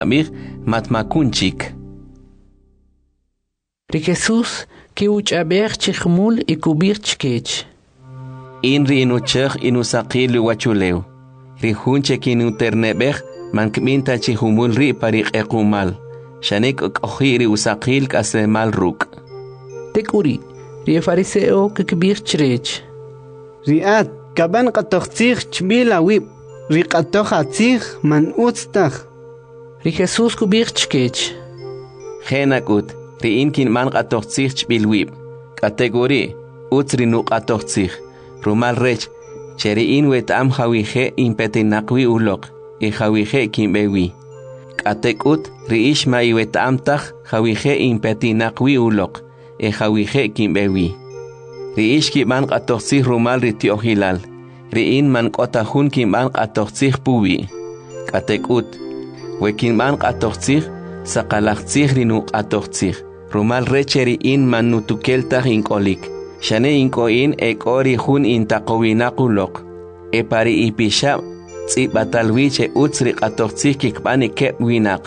amir matmakunchik. Ri Jesús que uchaber chichmul y cubir chkech. Inri inuchech inusaqil wachuleu. Ri hunche kinuternebej mankminta chihumul ri pariq ekumal. Shanek okhiri usaqil kasemal ruk. Tekuri, ri fariseo que kbir chrech. Riat kaban qatoqtzig chbila wib. Ri qatoqatzig man utstaj. Ri Jesús cubir chkech. Genakut, ri inkin man qatoqtzig chbilwib. Kategori, utsri nu qatoqtzig. Rumal rech, cheri in wetam hawije impetinaqwi ulok. I hawije kimbewi. Katekut, ri ishma i wetam taj hawije impetinaqwi ulok. E hawije kimbewi. Ri ishki man qatoqtzig rumal ri tiohilal. Ri in man qotajun ki man qatoqtzig puwi. Katekut, wekin man qatoqtzig saqalaqtzig ri nu qatoqtzig. Rumal recheri in man nutukeltaj inkolik. Shane inkoin ekori jun intaqowinakulok. E pari ipishab tsibatalwiche utsri qatoqtzig kikbani kep winak.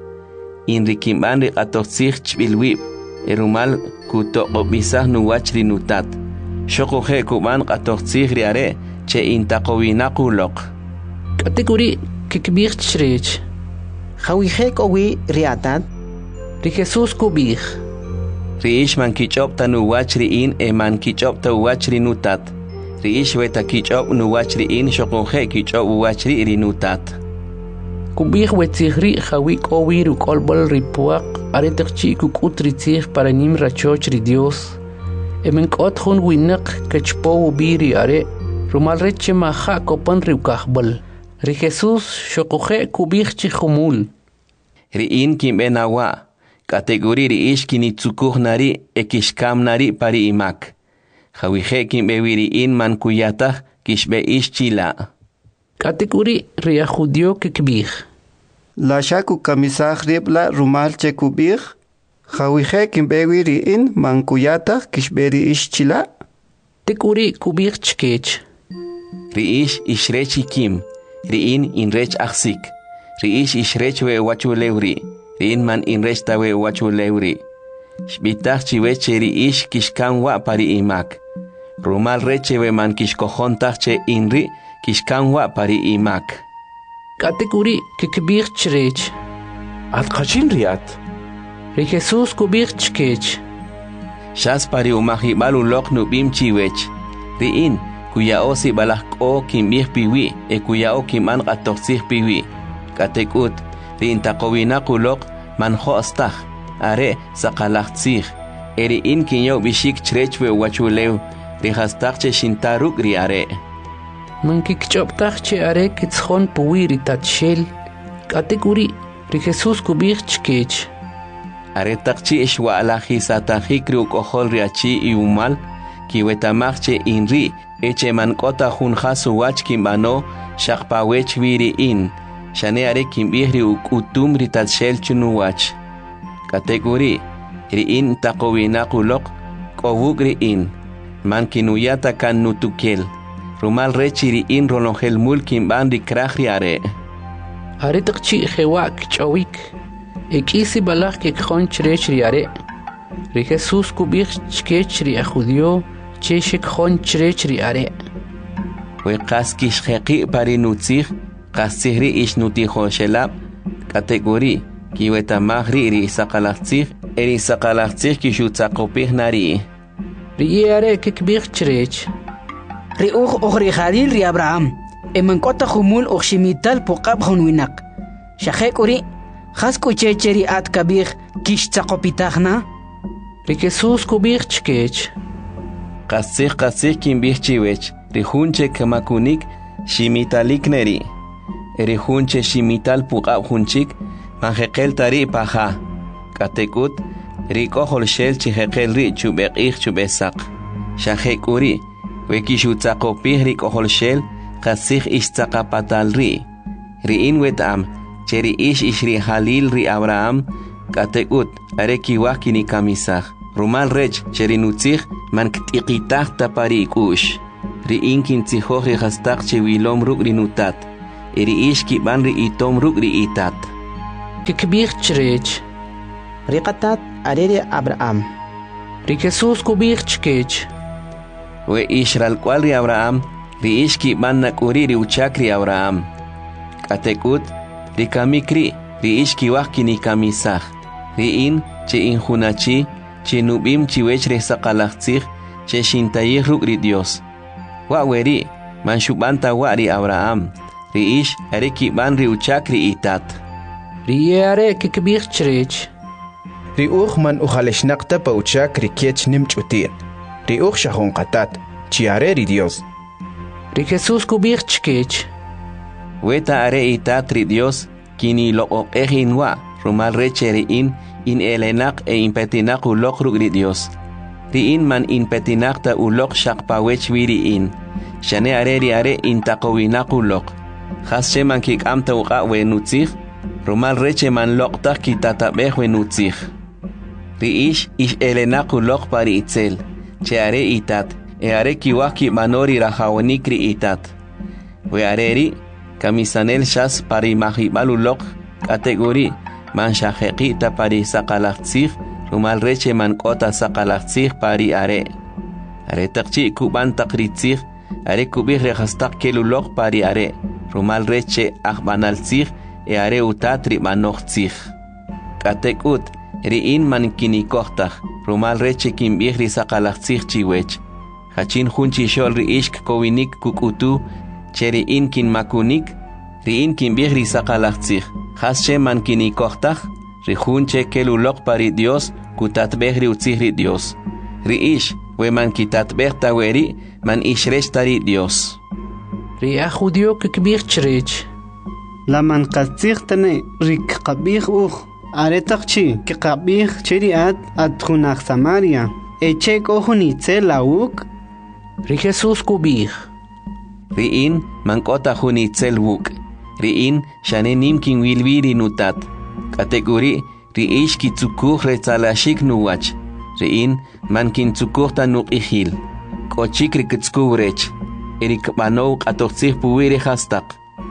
Inri kimban ri qatoqtzig chbilwib. Erumal kutoqobisah nuwachri nutat. Shokoje kuban qatoqtzig riare che intaqowinakulok. Kategori que kbir chrech. Hawije kowi riatat. Ri Jesús cubir. Riish man kichop tanu wachri in e man kichop ta wachri nutat. Riish weta kichop nu wachri in shokoje kichop wachri rinutat. Cubir wetzigri hawik owir ukolbol ripuak aretakchi kukutritzig para nim rachoch ri Dios. Emenkot hun winak kachpo ubiri are. Rumal reche maha kopan riukahbol. Ri Jesús shokoje kubir chihumul. Ri in kim benawa. Kategori ri ish kinitsukuh nari ekishkam nari pari imak. Hawije kim bewiri in man kuyatah kishbe ish chila. Kategori ria judio que kbir. La shaku kamisaj ribla rumal che kubir. Hawije kimbewiri in man kuyata kishberi ish chila. Tekuri kubir chkech. Ri ish ishrechi kim. Ri in inrech aksik. Ri ish ishrech we wachulewri. Ri in man inrech tawe wachulewri. Shbitach chiweche ri ish kishkan wa pari imak. Rumal reche we man kishkojontach che inri kishkan wa pari imak. Kategori que kbir chrech. At qachin riat. Ri Jesús kubir chkech. Shas pari umahibal ulok nubim chiwech. Ri in kuya osi balak o kimbih piwi e kuya o kiman qatoqtzig piwi. Katekut ri intaqowinak ulok man hoostah are saqalaqtzig. Eri in kinyo bishik chrechwe wachulew ri hastaq che shintaruk ri are. Man kikchoptaj che are kitzjon puwiri tatshel. Kategori ri Jesús kubir chkech. Are takchi ishwa alaji satajik ri ukohol ri achi i umal kiwetamach che inri eche man kota jun hasu wach kimbano shakpawech viri in. Shane are kimbihri ukutum ri tatshel chunuwach. Kategori ri in taqowinakulok kowuk ri in. Man kinuyata kan nutukel. Rumal rechi ri in rolongel mul kimban ri kraj ri are. Are takchi hewak chawik. Ekisi balak que kjon chrech ri are. Ri Jesús kubir chkech ri ajudio che shekjon chrech ri are. We qaskish heqi pari nutzig qasihri ish nutijo shelab. Kategori kiweta magri ri saqalaqtzig eri saqalaqtzig kishutzaqopih nari. Ri are que kbir chrech. Ri ri Khalil ri Abraham. Emenkota humul shimital puqab hunwinak. Shahek uri khasku checheri at kabir kish tsaqopitagna. Ri Jesús kubir chkech. Qasih kimbih chiwech. Ri hunche kamakunik shimitalik neri. Eri hunche shimital puqab hunchik manjeqel tari paja. Katekut ri kohol shel chijeqel ri chubeqih chubesaq. Shahek uri wekishutzaqopih ri kohol shel qasih ishtzaqapatal ri. Ri in wetam cheri ish ri Halil ri Abraham. Katekut are kiwah kini kamisaj. Rumal rech cheri nutzig man ktiqitah tapari ikush. Ri in kintzihoj ri hastaq che wilom ruk ri nutat. Eri ish kiban ri itom ruk ri itat. kikbih chrech. Riqatat areri Abraham. Ri Jesus kubih chkech. We Israel cual ri Abraham, ri ishki manna kuri ri uchak ri Abraham. Katekut, ri kamikri, ri ishki wahki ni kamisah. Ri in, che injunachi, che nubim chiwech re sakalachtzich, che shintayih ruk ri Dios. Wa weri, man shubanta wa ri Abraham, ri ish, areki ban ri uchak ri itat. Ri are kikbih chrech. Ri man ujaleshnaqta pa uchak ri kiech nimchutin. Ri shahon qatat, chiare ri Dios. Ri Jesus kubih chkech. Weta are itat ri Dios, kini loqoq ejin wa, rumal reche ri in elenak e impetinak ulok ruk ri Dios. Ri man impetinak ta ulok shakpawech wiri in. Shane are in takowinak ulok. Khas man kik amta uqa we nutzich, rumal reche man loktak kitatabeh we nutzich. Ri ish elenak ulok pari itzel. Che are itat, e are kiwaki manori rajawanik ri itat. We areri, kamisanel shas pari mahibal ulok, kategori, man shahekita pari sakalachtzich, rumal reche man kota sakalachtzich pari are. Are takchi kuban takritzich, are kubih rehastak kelulok pari are, rumal reche ahbanaltzich, e are utatri manochtzich. Katekut, riin man kinikohtach, rumal reche kimbih ri sakalachtzich chiwech. Hachin hunchi shol ri ishk kowinik kukutu, che riin kin makunik, riin kimbih ri sakalachtzich. Hasche man kinikohtach, ri hunche kelulok pari Dios, kutatbeh ri utzich ri Dios. Ri ish, we man kitatbeh taweri, man ishresh tari Dios. Ri judío kikbih chrech. La man qatzich tane rik qabih aretaqchi ki qabih chiriat atkhunaq Samaria. Eche kohuni tselawuk. Ri Jesus kubih. Riin man kota huni tselwuk. Riin shane nimkin wilwiri nutat. Kategori ri ish ki tzukuh retzalashik nuwach. Riin man kin tzukuh ta nuqihil. Kochik rikitskuvrech. Erik banow qatoqtzih puwiri hastak.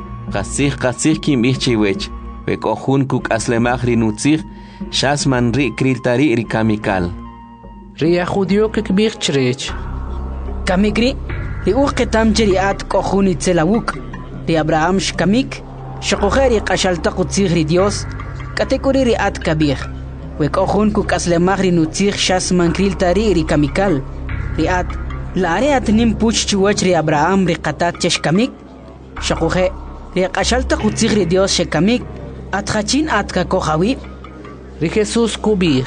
Qatzih kim ihchiwech. We kohun kuk aslemach ri nutzich. Shas man ri kriltari ri kamikal. Ri judío kikbih chrech. Kamikri, ri ketam chiriat kohuni tselawuk. Ri Abraham shkamik, shakujeri qashaltaq utzich ri Dios, kategori ri at kabih. We kohun kuk aslemach ri nutzich shas man kriltari ri kamikal. Ri at laare at nim puch chuwach ri Abraham ri qatat cheshkamik. Shakuje ri qashaltaq utzich ri Dios shekamik, at khachin at kakohawi. Ri Jesus kubih.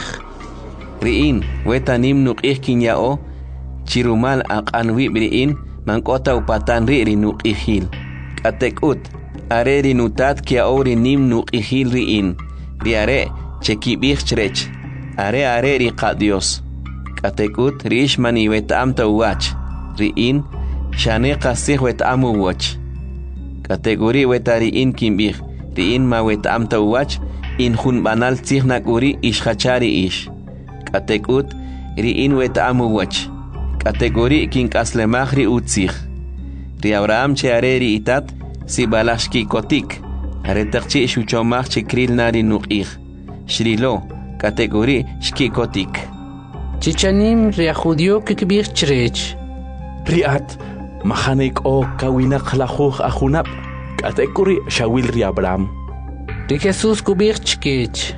Riin, weta nim nuqih kinyao, chirumal aqanwi briin, man kota upatan ri nuqihil. Katekut, are ri nutat kia ori nim nuqihil riin. Ri are, chekibih chrech. Are ri qa Dios. Katekut, rish mani weta amta uwach. Riin, shane qasih weta amu uwach. Kategori weta riin kimbih. Riin ma weta amta uwach, in hun banal tzihnak uri ishachari ish. Katekut, riin weta amu uwach. Kategori kinkaslemach ri utzich. Ri Abraham che are ri itat, si balashki kotik. Are takchi shuchomach che kril nari nuqih. Shrilo, kategori shki kotik. Chichanim ri judío kikbih chrech. Riat, mahanek o kawinak lahuh ahunap. Kategori shawil ri Abraham. Ri Jesus kubih chkech.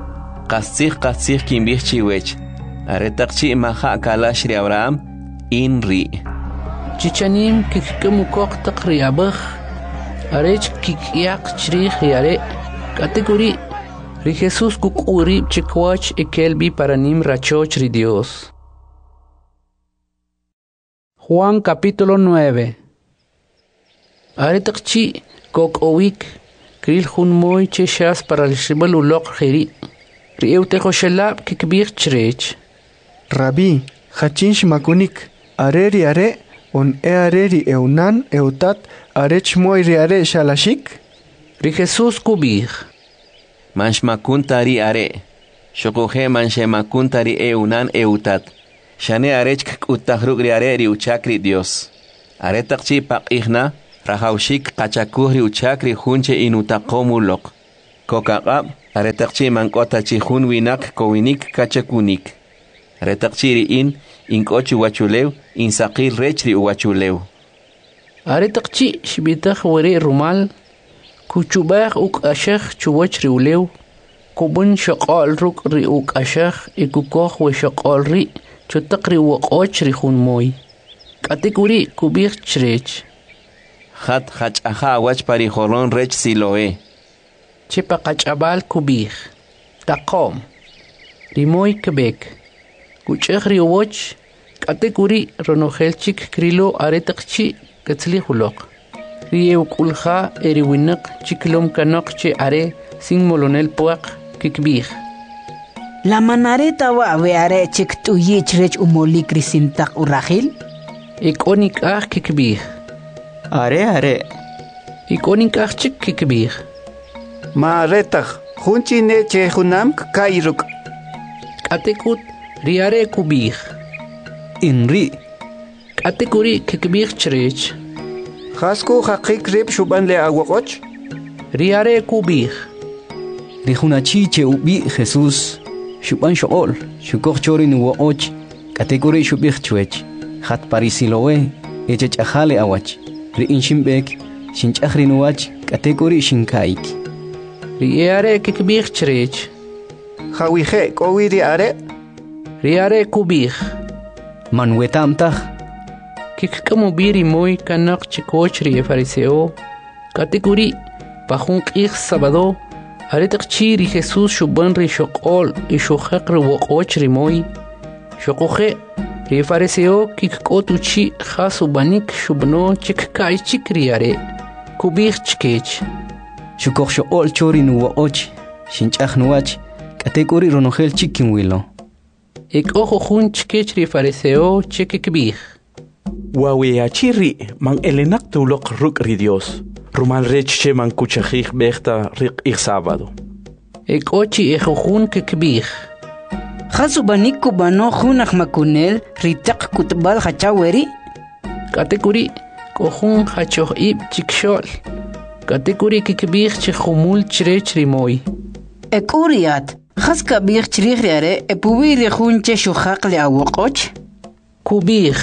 Qatzih kimbih chiwech. Are takchi maha kalash ri Abraham, in ri. Chichanim kikmukok tak ri abah. Arech kikyak chrich yare. Kategori ri Jesus kukuri chikwach ekelbi para nim rachoch ri Dios. Juan capítulo 9. Aretakchi kok owik kril hun moy cheshas para el shibal ulok khiri. Ri eutejo shelab kikbih chrech. Rabbi, hachinsh makunik. Areri are on areri eunan eutat arech moiri are shalashik. Ri Jesus kubih. Manshmakuntari are. Shokohe manshemakuntari eunan eutat. Shane arech kutahrugri are ri uchakri Dios. Are takchi pak ihna rahaushik kachakuhri uchakri hunche inutaqomulok. Kokaqab, aretaqchi mankota hun winak kowinik kachakunik. Aretaqchi riin inkochi wachulew, insaqil rechri uwachulew. Aretaqchi shbitaj wari rumal, kuchubaj uk ashaj chuwach riulew, kubun shaqal ruk ri uk ashaj, ikukoj we shaqal ri, chutaq ri waqoch ri hun moy. Katikuri kubij chrech. Hat hachaja awach parijoron rech siloe. Chepa kachabal kubij. Taqom. Rimoy Quebec. Kuchej riwoch. Katikuri ronojelchik krilo aretaqchi katzli hulok. Riew kulja eriwinak chiklom kanok che are sin molonel puak kikbij. La manareta wa are chik tu yichrech umoli krisintak urahil. Ikonik kikbij. Are. Ikonik chik kikbij. Ma retaj, junchi neche junam kairuk. Katekut riare kubij. Inri. Katekuri kikbij chrech. Hasku haqik rib shuban le awakoch. Riare kubij. Rijunachi che ubi Jesús. Shuban shool. Shukoj chorin uoch. Katekuri shubij chwech. Hat parisilowe. Echech ajale awach. Ri inshimbek. Shinchahrin uwach. Katekuri shinkaik. Riare kikbij chrech. Hawije kowiri are. Riare kubij. Manwetamtaj. Kikkamu biri moy kanak chikoch ri fariseo. Katekuri pajun qij sabado. Aretaqchi ri Jesús shuban ri shoqol y shuhaq ri woqoch ri moy. Shoqoje ri fariseo kikkotuchi khasubanik shubno chikkay chikriare. Kubij chkech. Shukoj shool chorin uoch. Shinchaj nuwach. Katekuri ronojel chikin wilo. Ik ojo jun chkech ri fariseo chikikbij. Wawiachiri man elenak tulok ruk ri Dios. Rumal rech man kuchajij bechta rik ik sábado. Ik ochi ejojun kikbij. Khasubanik kubano junaj makunel ritaq kutbal hachaweri. Katekuri kohun hachoh ib chikshol. Katekuri kikbij chijumul chrech rimoy. Ekuriat. Khaska bih chrikhre epuwi rejunche shuhaq le awoqoch. Kubij.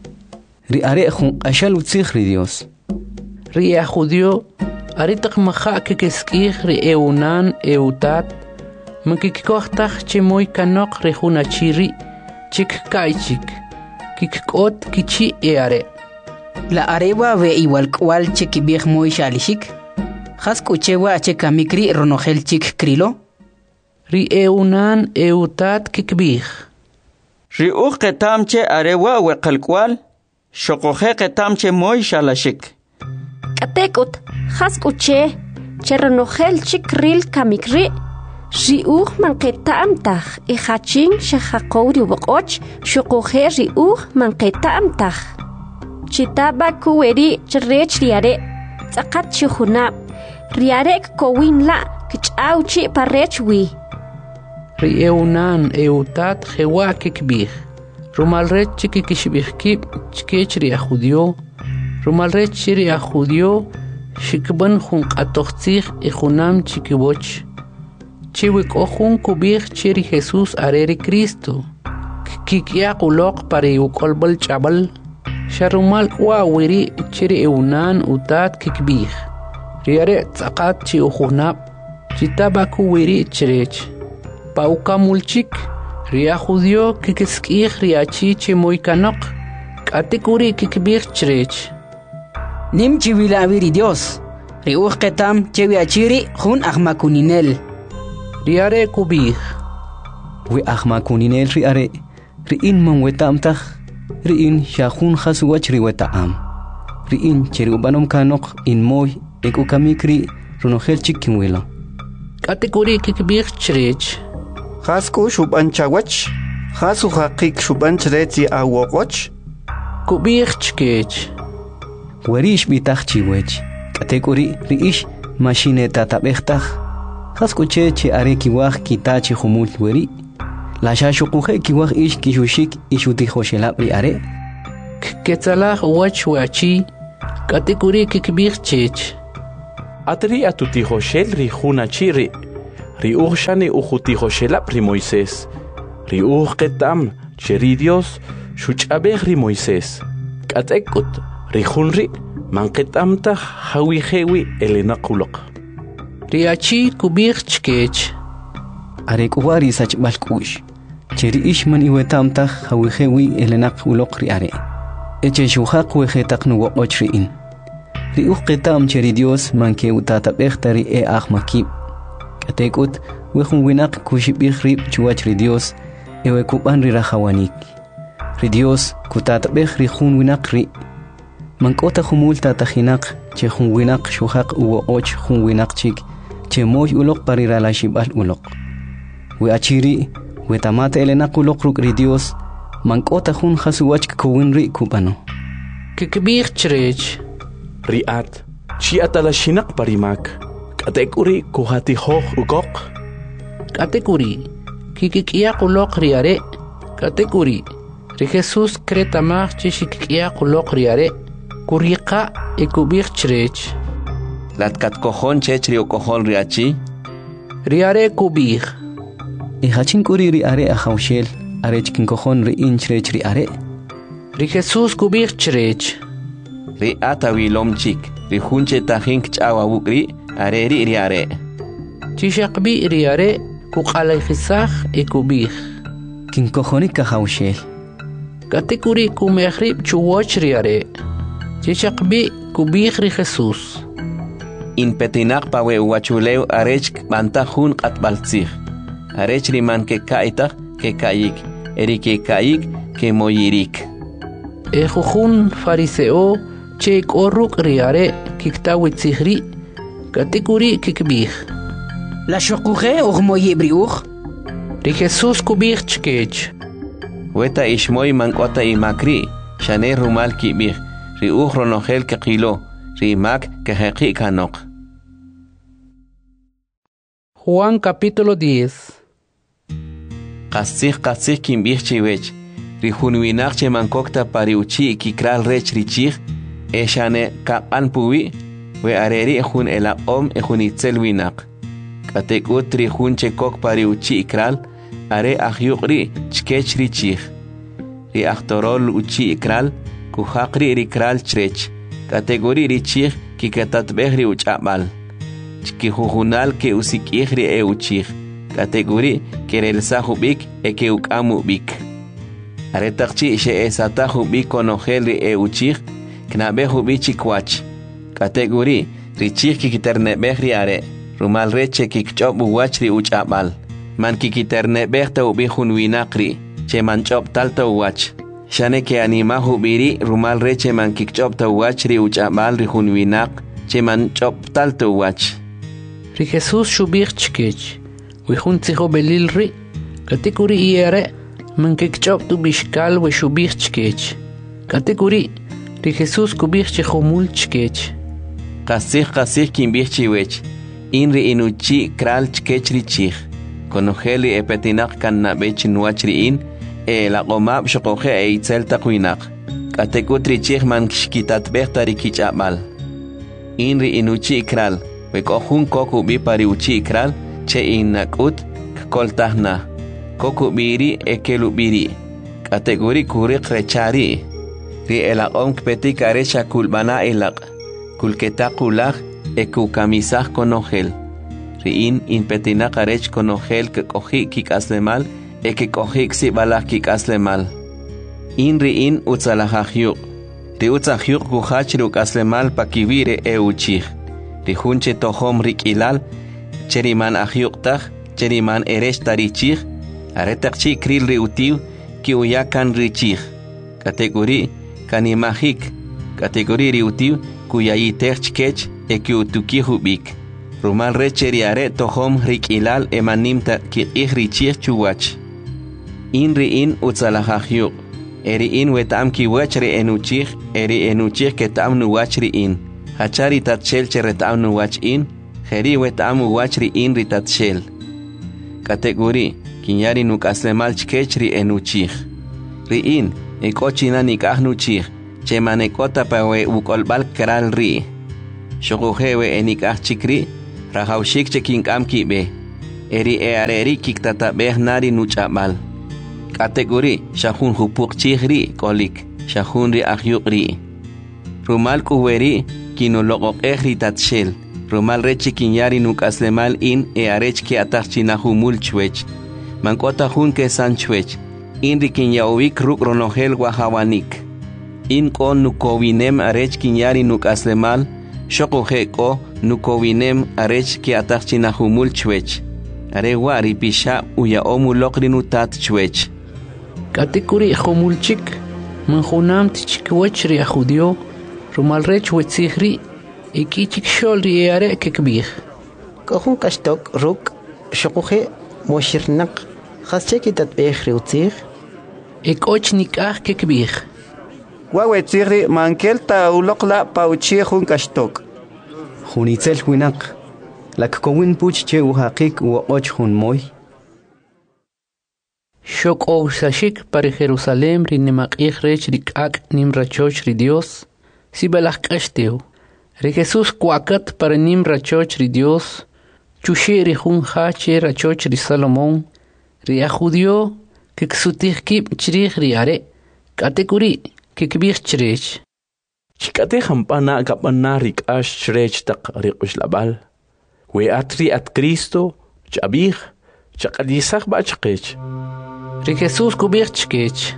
Riare jun ashal utzij ri Dios. Ria judio aritaq maja kikeskij ri eunan eutat. Mankikkohtaj chemoy kanok rejunachiri chik kaichik. Kikkot kichi eare. La arewa ve igual kwal chikibij moy shalishik. Khasku chewa chekamikri ronojel chik krilo. Ri eunan eutat kikbij. Ri uqetamche arewa weqalkwal. Shoqoje qetamche moy shalashik. Katekut, haskuche, cheronojel chikril kamikri. Riuj manqetamtaj, ihachin shahaqouri woqoch, shoqoje riuj manqetamtaj. Chitaba kuweri chrech riare, tzaqat chihunab. Riarek kowin la, kichauchi parechwi. Ri eunan eutat jewa kikbij. Rumalret chikikishbijkib chkech ri ajudio. Rumalret chiri ajudio shikban jun qatoqtzij y junam chikiboch. Chiwik ojun kubij chiri Jesús areri Cristo. Kikya qulok pari ukolbal chabal. Sharumal wawiri chiri eunan utat kikbij. Riare tzaqat chi ujunab. Chitabaku wiri chrech. Paukamulchik. Ria judio kikeskij riachi chemoy kanok. Katekuri kikbij chrech. Nim chiwila viri Dios. Riuj ketam chewi achiri jun ahmakuninel. Riare kubij. We ahmakuninel riare. Riin man wetamtaj. Riin shahun khasuwach riwetaam. Riin cheriubanom kanok in moy ekukamikri ronojel chikin wilo. Katekuri kikbij chrech. Hasku shuban chawach. Hasu haqik shuban chreti awoqoch. Kubij chkech. Werish bitaj chiwech. Katekuri riish machine tatabechtaj. Haskuche che are kiwaj kitachi humul weri. La shashukuje kiwaj ish kishushik ishutijoshelab riare. Ketzalaj wach wachi. Katekuri kikbij chech. Atri atutijoshel ri hunachiri. Ri shani ujutijoshelap ri Moisés. Ri ketam cheri Dios shuchabej ri Moisés. Katekut ri hunri manketamta hawijewi elenakulok. Ri achi kubir chkech. Are kuwari sach balkush. Cheri ishman iwetamta hawijewi elenakulok ri are. Eche shuhaq wejetak nuwoch riin. Ri ketam cheri Dios manke utatabej ri ahmakib. Katekut wejun winak kushibij ri chuach ri Dios ewe kuban ri rahawanik. Ri Dios kutatabej ri jun winak ri. Mankota humulta tajinak che jun winak shuhaq uwo och jun winak chik che moy ulok parira la shibal ulok. We achiri we tamate elenak ulok ruk ri Dios mankota jun hasuwach kuwin ri kubano. Kikbir chrech. Riat chi atalashinak parimak. Katekuri kuhati hoh ukok. Katekuri kikikia kulok riare. Katekuri ri Jesus kretamach chikikia kulok riare. Kuriqa ekubir chrech. Latkat kojon chechri o kojon riachi. Riare kubir. Hachin kuri riare ahawshel. Arechkin kojon ri inchrech riare. Ri Jesus kubir chrech. Ri atawilom chik. Ri hunche tajink chawa wukri. Are riare. Chishakbi riare kuqalay khisakh ekubir. Kin kojonik ahawshel. Katekuri kumehrib chuwoch riare. Chishakbi kubir ri Jesus. In petinak pawe uachuleu arech bantahun qatbaltzih. Arech riman ke kaitah ke kayik. Eri ke kayik ke moyirik. Ejujun fariseo chek oruk riare kiktawitzihri. Katekuri kikbir. La shokuje moyibriuch. Ri Jesus kubir chkech. Weta ishmoy mankota imakri. Shane rumal kibir. Ri ronohel ke qilo. Ri mak ke heqi kanok. Juan capítulo 10. Qasih kimbir chiwech. Ri hunwinak che mankokta pariuchi kikral rech richich. Eshane kapan puwi. We areri ejun elaqom ejun itzel winak. Katekut ri jun chekok pariuchi ikral. Are ahyuqri chkech richich. Ri aktorol uchi ikral. Kuhaqri rikral chrech. Kategori richich kikatatbeh ri uchabal. Chkihujunal ke usikih ri uchich. Kategori kerelsahubik eke ukamubik. Aretakchi she esatahubik konogel ri uchich. Knabehubik chikwach. Kategori richich kikiternebeh ri are. Rumal reche kikchob uwach ri uchabal. Man kikiternebeh ta ubihun winakri. Che manchob talta uwach. Shane ke anima hubiri rumal reche man kikchob ta uwach ri uchabal ri hun winak. Che manchob talta uwach. Ri Jesus shubir chkech. Wihun tziho belil ri. Kategori iere man kikchob tu bishkal we shubir chkech. Kategori ri Jesus kubir chehumul chkech. Qasih kimbir chiwech. Inri inuchi kral chkech ri chich. Konogeli epetinak kan nabech nuach ri in. La qomab shokoje e itzel taquinak. Katekut richich man kishkitatbeh tarikich abal. Inri inuchi ikral. Wekohun koku bi pariuchi ikral. Che inakut koltahna. Koku biri ekelu biri. Kategori kurik rechari. Ri elaqom kpetik arecha kulbana elaq. Kulketakulaj eku kamisaj konogel. Ri in petinak arech konogel ke kohi kikaslemal. Eke kohik si balak kikaslemal. Inri in utzalahahyuk. Ri utzahyuk kuhach ri ukaslemal pakivire uchich. Ri hunche tohom rikilal. Cheriman ahyuktah. Cheriman eresh tarichich. Aretakchi kril ri utiv. Ki uyakan richich. Kategori kanimahik. Kategori ri utiv. Kuyayitech chkech. Eki utukihubik. Rumal recheri are tohom rikilal emanimta ki richich chuwach. Inri in utzalahahyuk. Eri in wetam ki wachri enuchich. Eri enuchich ketam nuwachri in. Hachari tatshel cheretam nuwach in. Heri wetam uwachri in ritatshel. Kategori kinyari nukaslemal chkechri enuchich. Ri in ekochina nikah nuchich. Chemanekota pawe ukolbal kral ri. Shokuhewe enikah chikri, rahaushik chekin amkibe. Eri eareri kiktatabe nari nuchabal. Kategori shahun hupuk chihri kolik, shahunri ahyukri. Rumal kuweri kinologok ehri tatshel. Rumal rechi kinyari nukaslemal in earech ki atachchinahumul chwech. Mankota hun ke san chwech. In rikinyawik ruk ronohel wahawanik. In kon nukowinem arech kinyari nukaslemal. Shokohe ko nukowinem arech ki atachchinahumul chwech. Arewari pisha uya omulokri nutat chwech. Katikuri homulchik, manjunam tichikwech ri ajudio, rumalrech wetzihri, ikichik shol ri are kekbih. Kohun kashtok ruk, shokuhe moshirnak, khascheki tatbeh riutzih. Ikoch nikah kekbih. Wawetzihri mankelta ulokla pauchihun kashtok. Junitzel winak, lak kowin puch che uhakik u och hun moy. Shok sashik para Jerusalem ri nemakih rech rikak nimrachoch ri Dios, si belach kashteu. Ri Jesús kuakat para nimrachoch ri Dios, chushi ri hun hache rachoch ri Salomón, ri ajudio que ksutih kip chrich ri are, katekuri que kbich chrech. Chikate hampana kapana rikash chrech tak rikush labal. We atri at Cristo, chabih, chakadisach bachkech. Ri Jesús kubich chkech.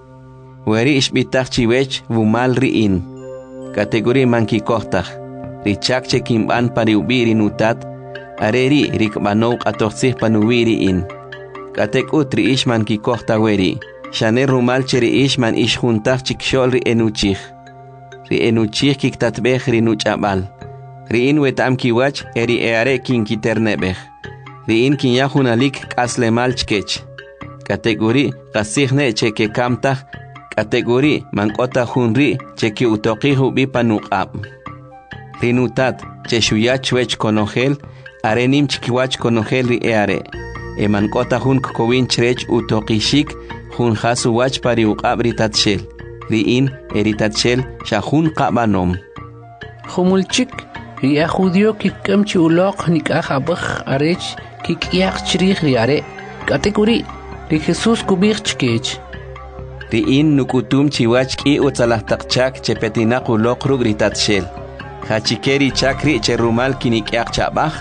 Weri ishbitach chiwech vumal riin. Kategori manki kohtach. Richak chekimban pariubiri nutat. Areri rikbanok atoxih panuwiri in. Katekut ri ishman ki kohta weri. Shane rumal cheri ishman ishjuntach chikshol ri enuchich. Ri enuchich kiktatbech ri nuchabal. Ri in wetam kiwach eri eare kin kiternebech. Ri in kinyahunalik kaslemal chkech. Kategori kasihne cheke kamtah. Kategori mankota hunri cheke utoqihu bipanuqab. Rinutat cheshuyach chwech konogel. Arenim chikiwach konogel ri eare. Mankota hun kokowin chrech utoqishik. Hun hasu wach pari uqab ritatshel. Ri in eritatshel shahun qabanom. Humulchik ri ajudio kikamchi ulok nikajabach arech kikiach chrich ri are. Kategori Ri Jesús kubich chkech. Ri in nukutum chiwach ki utzalahtakchak chepetinaq ulok rug ritatshel. Hachikeri chakri cherumal kinikiaq chabach.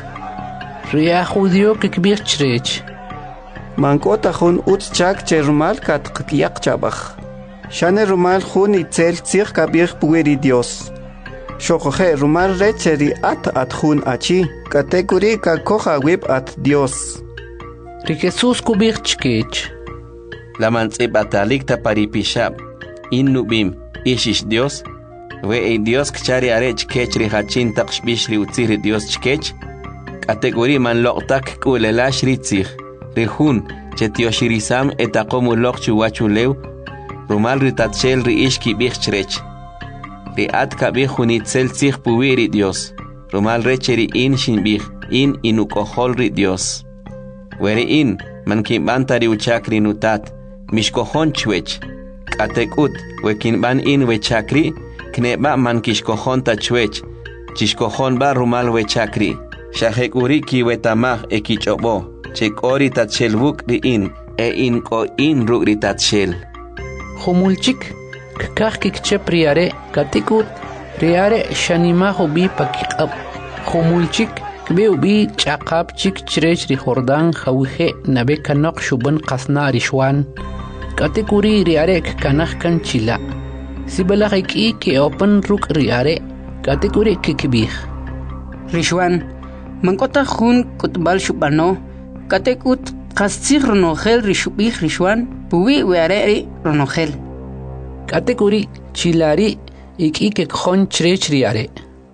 Ri ajudio kikbich chrech. Mankota hun utchak cherumal katqiaq chabach. Shane rumal hun itzel tzir kabir pueri Dios. Shokohe rumal recheri at hun achi. Kategori kakoja wib at Dios. Ri Jesús kubich chkech. La mantzibatalik taparipishab. In nubim ishish Dios. We Dios kchari arech kech ri hachin takshbish ri utzir Dios chkech. Kategori man loktak kulelash ritzir. Ri hun chetiyoshirisam etakomu lok chuwachulew. Rumal ritatshel ri ishki bich chrech. Ri at kabich hunitzel tzich puwiri Dios. Rumal recheri in shinbich. In inukohol ri Dios. Weri in man kimbanta ri uchakri nutat. Mishkohon chwech. Katekut wekinban in wechakri. Kneba man kishkohon ta chwech. Chishkohon ba rumal wechakri. Shahekuri ki wetamach ekichobo. Chekori tatchelvuk ri in. In ko in ruk ri tatshel. Humulchik kkach kikchep ri are. Katekut ri are shanimaho bi pakikab. Humulchik kbeu bi chaqab chik chrech ri Jordan khawhe nabe kanok shuban qasna rishwan. Kategori ri are kanach kan chila. Sibalak ki open ruk ri are. Kategori kikbih. Rishwan mankota hun kutbal shubano. Katekut qastsir ronohel rishubih rishwan. Puwi weare ri ronohel. Kategori chilari ke khon chrech ri are.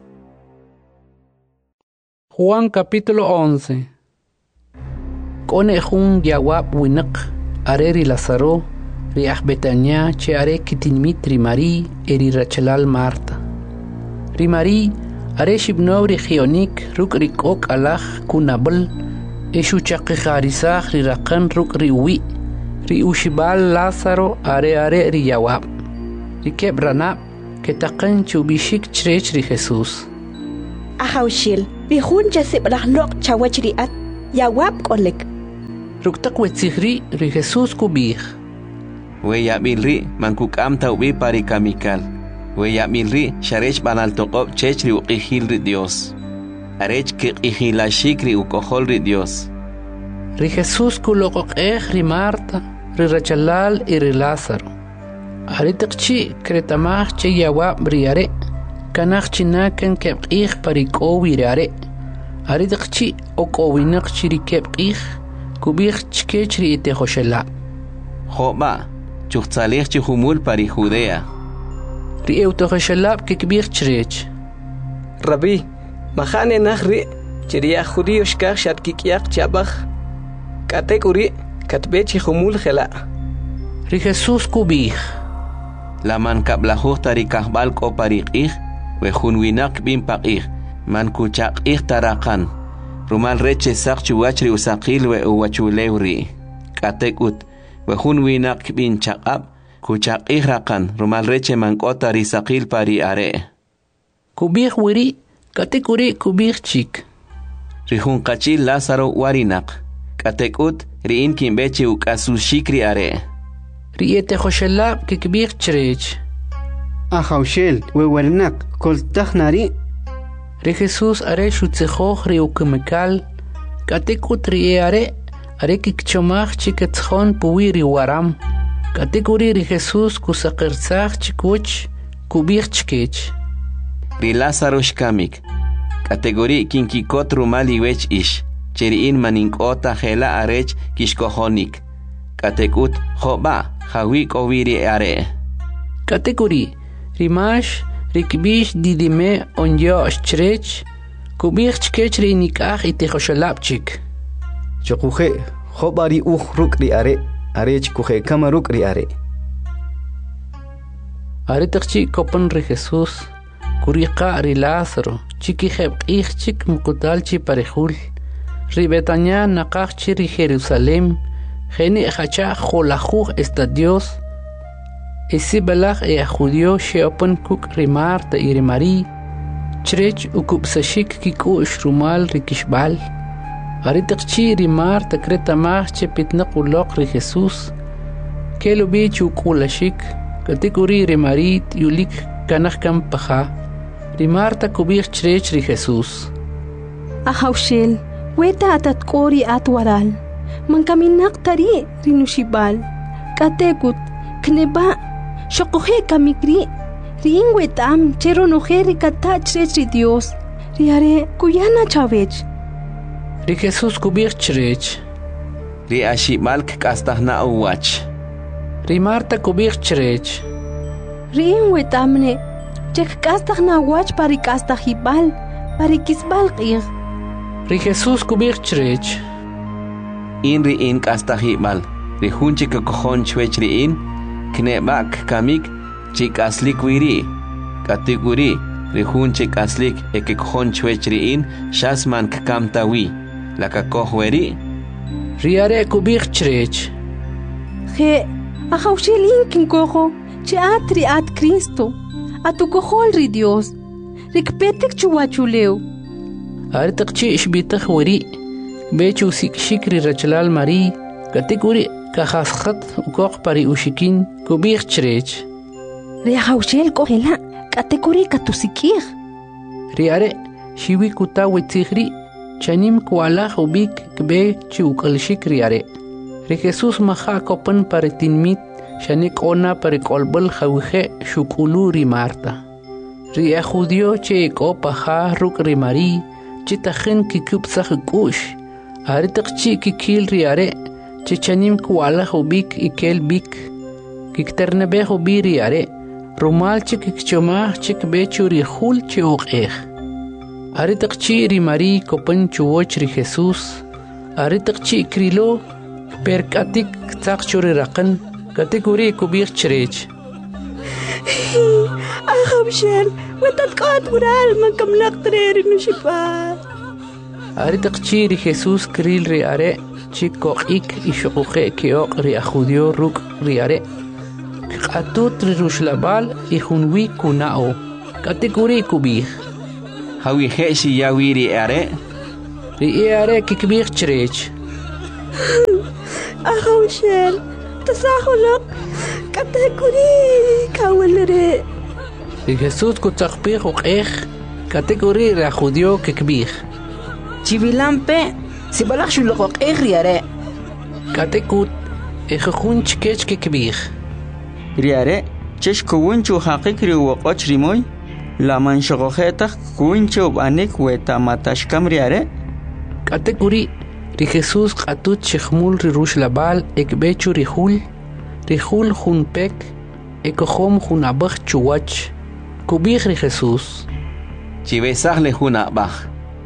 Juan capítulo 11. Kone jun yawab winak areri Lazaro riach Betania che are kitinmit rimari eri Rachelal Marta. Rimari are shibnov regionik ruk rikok alach kunabel eshu chaqikharisach rirakan ruk riwi ri ushibal Lazaro are ri yawab. Rikeb ranab ketaqan chubishik chrech ri Jesús. Ahawshil, Rihun Jasip Lahlok Chawachriat, Yawap Kolek. Ruktak wetzihri ri Jesús kubih. We yabilri mankuk amta ubi pari kamikal. We yabilri sharech banal toqob chechri uqihilri Dios. Arech que ihilashikri ukoholri Dios. Ri Jesús kulokok ri Marta, ri Rachalal y ri Lázaro. Aritakchi kretamach che yawab briare. Kanach chinakan kebqih parikowi rare. Aritakchi okowinak chirikebqih. Kubih chkechri ite Joshela. Joba, chuchzalich chihumul pari Judea. Ri Eutojeshelab que kubih chrech. Rabbi, mahane nahri, chiria judío shkach shat kikyak chabach. Katekuri, katbechi humul khela. Ri Jesús kubih. La man kablahuh tari kahbal ko pariqih, we hunwinak bin paqih, man kuchaqih tarakan. Rumal reche sak chuwachri usaqil we uwachulewri. Katekut, we hunwinak bin chaqab, kuchaqih rakan, rumal reche mankota risaqil pari are. Kubih wiri, katekuri kubih chik. Rihun kachil Lázaro warinak. Katekut, riin kimbechi ukasushikri are. Riete Joshelab que kubih chrech. Ahawshil, we warinak, koltach nari. Ri Jesús are shutzejoch ri ukemekal. Katekut ri are kikchomach chiketchon puwi ri waram. Katekuri ri Jesús kusakirtzach chikuch kubih chkech. Ri Lázaro shkamik. Kategori kinkikot rumali wech ish. Cheriin maninkota hela arech kishkohonik. Katekut joba hawik oviri are. Kategori rimash rikbish didime onyo chrech kubih chkech ri nikach ite Joshelabchik. Chokuje jobari ruk ri are arech kuje kamaruk ri are. Aritakchi kopan ri Jesús kuriqa ri Lázaro chiki hebqih chik mukutalchi parejul. Ri Betania naqachchi ri Jerusalem geni hacha jolajuj esta Dios. Esi balach judío sheopan kuk ri Marta y ri Mari chrech ukubsashik kikush rumal ri kishbal. Aritakchi ri Marta kretamach che pitnaq ulok ri Jesús kelo bich ukulashik katikuri ri Mari yulik kanach kam paja. Ri Marta kubih chrech ri Jesús. Ahawshil, weta atat kori at waral. Man kaminak tari rinushibal. Katekut, kneba, shokohe kamikri. Rin wetam, chero noje rikata chrech ri Dios. Riare, kuyana chavech. Ri Jesús kubih chrech. Ri ashimalk kastahna uwach. Ri Marta kubih chrech. Rin wetamne, chek kastahna wach pari kastahibal, pari kisbal qir. Ri Jesús kubih chrech. In riin kastahibal. Ri hunchi kakohon chwech riin. Knebak kamik chik aslik wiri. Katiguri. Ri hunchi aslik ekikohon chwech riin. Shasman kakamtawi. La kakohweri. Riare kubih chrech. He, ahawshilin kinkoho, che atri at Cristo. Atukohol ri Dios. Rikpetek chuwachuleu. Aritakchi ishbitach wari. Bechu shikri Rachalal Mari. Katikuri kahashat ukok pari ushikin kubih chrech. Ri ahawshil kohela. Katikuri katusikir. Riare shiwi kuta wetzihri. Chanim kualach ubik kbe chiukalshik riare. Ri Jesús maha kopan pari tinmit. Shanik ona pari kolbol jawije shukulu ri Marta. Ri judío che ko paja ruk ri Mari. Chitahin kikupsach kush. Aritakchi kikil riare. Chichanim kualach ubik ikel bik. Kikternebe ubi riare. Rumal chikikchomah chikbechu ri hul chiuqeh. Aritakchi ri Mari kopan chuwoch ri Jesús. Aritakchi krilo perkatik tzakchuri raqan katikuri kubih chrech. Ahawshel, wetat qat ural man kamnak treri nushibal. Aritakchi ri Jesús kril ri are chikoqik ishuqe kioq ri judío ruk ri are. Qatut ri rushlabal ihunwi kunao katikuri kubih. hawi heshi ya wiri are ri are kikbir chirech أخوشل تساخلق كاتيكوري كاولري jesús kutzakpich uq'ej kategori ra judío kikbij chivilampe sibalaj xuluqoq riare katekut ejujun chkech kikbij riare chesh kuwunchu haqiqri waqoch rimoy la manshogojeta kuwunchu banik weta matashkam riare kategori ri jesús qatut chkhmul ri rush labal ekbechu rihul junpek ekohom junabaj chuwach kubij ri jesús chibesaj le junabaj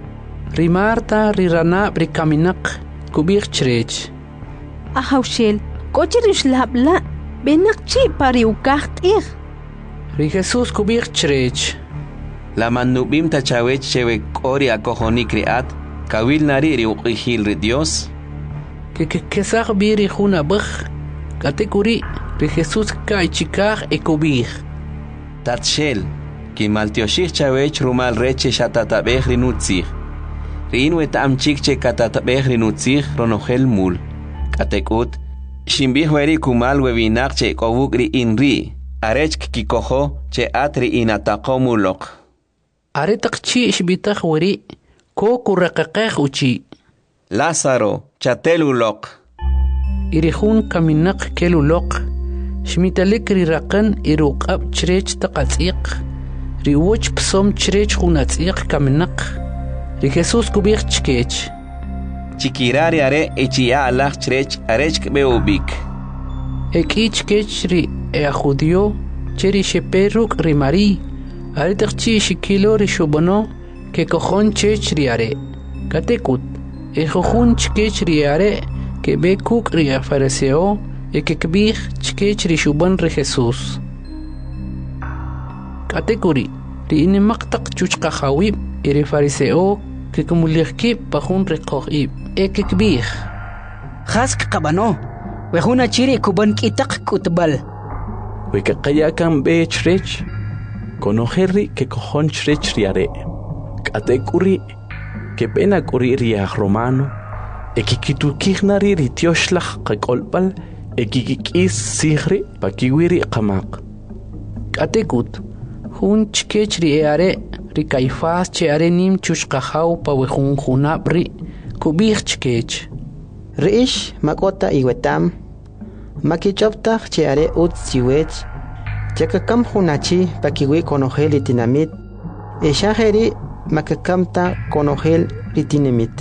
ri Marta ri rana ri kaminak kubij chrech أخوشل كوتشريش لابلا بنقشي باري وكاختير ri jesús kubij chrech la manubim tachawech chewe kori akojoni kriat kawil nari ri uqihil ri Dios kesaj bi ri junabaj kategori ri jesús kai chikaj ekubij tatshel ki maltioshich chawech rumal reche shatatabej ri nutzig rin wet amchik che katatabej ri nutzig ronojel mul katekut shimbih weri kumal webinak che kobuk ri inri arech kikojo che atri inataqomulok are taqchi shbitaj weri ko kuraqaqej uchi Lázaro chatelulok irihun kaminak kelulok shmitalik ri raqan iruqab chrech taqatsiq ri woch psom chrech hunatsiq kaminak ri jesús kubij chkech chikirari are echia alaj chrech arech beubik ekich kech ri judío cheri sheperuk ri mari are taqchi shikilo ri shubono ke kojon chech ri are katekut ejojun chkech ri are ke bekuk ri fariseo ekekbij chkech ri shubon ri jesús katekuri ri inimaqtaq chuchqajawib iri fariseo ke kumulihki pajun ri qojib ekekbij خاسك قبانو وهنا تشيري كوبان كيتق كتبال وكقيا كان بيتشريتش كونوخيري ككوخون تشريتش رياري كاتيكوري كبينا كوري رياخ رومانو اكيكيتو كيخناري ريتيوشلخ قيقولبال اكيكيكيس سيخري باكيويري قماق كاتيكوت هون تشكيتش رياري ري كايفاس تشياري نيم تشقخاو باوخون خونابري كوبيخ تشكيتش رئيش ماكوتا إيوتام ماكيشوبتا تشياري أوت سيويتش تشككم خوناتشي باكيوي كونوخيل لتناميت إشاخيري ماككمتا كونوخيل لتناميت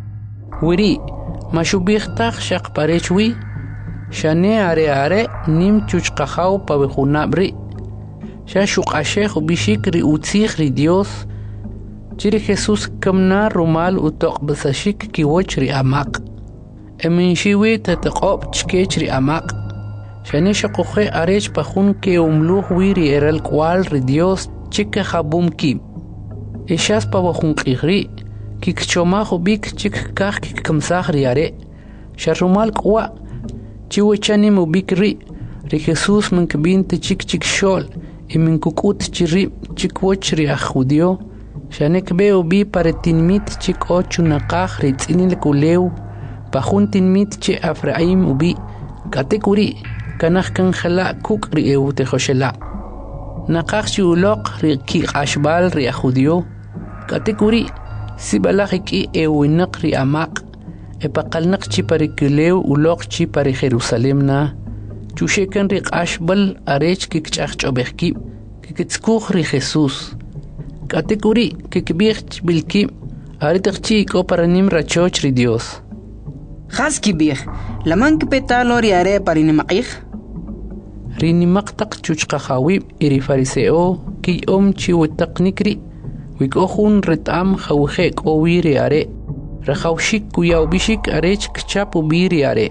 وري ما شوبيختاخ شاق باريشوي شاني عري نيم تشقخاو باوخونابري شاشوق عشيخ بيشيك ري أوتسيخ ري ديوس تشيري خيسوس كمنا رومال وتوق بساشيك كي وچ ري أماق امن شیوی تتقاب چکیچ ری اماق شانی شقوخه اريج بخون که املوح ویری ارل کوال ری دیوس چک خبوم کی ایشاس پا بخون قیغری کی کچوما خو بیک چک کاخ کی کمساخ ری اره شرمال قوا چیو چانی مو بیک ری خصوص من کبین چک شول امن کوکوت چری چک وچ ری اخودیو شانی کبیو بی پر تینمیت چک اوچو نقاخ ری تینیل کولیو بخون تنميت چه افرعيم وبي كاتيكوري كنخ كان خلا كوك ري او تخشلا نقاخ يولاق ري كي قاشبال ري اخوديو كاتيكوري سيبلاخي كي او نقري اماق ابقل نقشي بريكليو ولاق شي بري خيروساليمنا چوشي كان ري قاشبل اريج كي كچخچوبخكي كي كتسكوخ ري خيسوس كاتيكوري كي كبيخ بالكي اريتخشي كوبرانيم راتشوچ ري ديوس خاص كبير لمن كبتالو رياري باريني مقيخ ريني مقتق تشوشقا خاويب إري فارسيو كي تشي وتقنكري ويك أخون رتام خوخيك أو ويري أري رخوشيك وياو بيشيك أريش كشابو بيري أري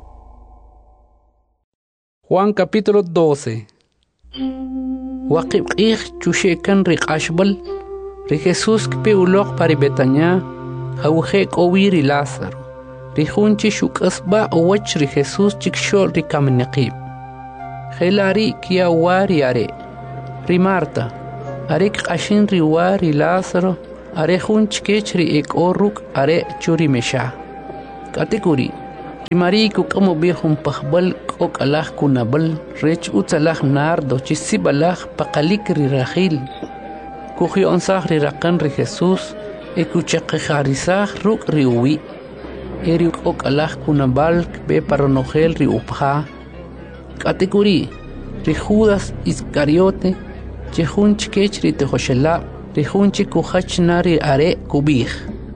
Juan capítulo 12 وقب قيخ تشوشيكن ريق أشبل ري Jesús كبي أولوغ باري بتانيا خوخيك أو ويري لازارو ريخونتي شوك أصبع ووچ ري خيسوس چكشول ري كامن نقيب خيلاري كيا واري أري ري مارتا Arek qashin riwa ri Lázaro, are jun chkech ri ekoruk are churi mesha. Kategori Mari ku kamo bihum pahbal kok alah kunabal rech utsalah nardo chisibalah pakalik ri rahil. Kuhi onsah ri rakan ri Jesus ekuchake harisah ruk ri uwi. Eri kok alah kunabal be paronogel ri upha. Kategori ri Judas Iscariote chehun chkech ri tehoshela ri hunchi kuhach nari are kubih.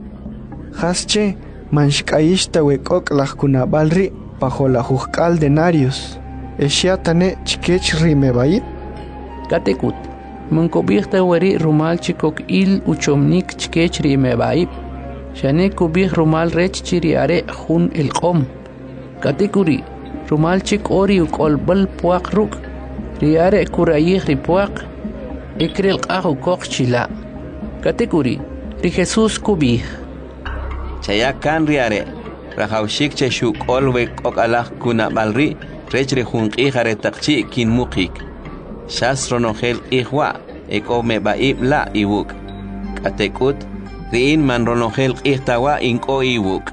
Hasche manshkaishta wekok kunabal bajo la juzgal denarios. Eshiatane chikech rimebaib. Katekut. Mankobihta weri rumal chikok il uchomnik chikech rimebaib. Shane kubih rumal rech chiriare jun el qom. Katekuri. Rumal chik ori ukolbal puak ruk. Riare kurayih ripuak. Ikril qahu kok chila. Katekuri. Ri Jesus kubih. Chaya kan riare rahawshik che shuk olwe kok alah kuna balri rechre hunqi hare taqchi kin muqik shas ronogel ihwa eko me baib la iwuk katekut riin man ronogel ihtawa inko iwuk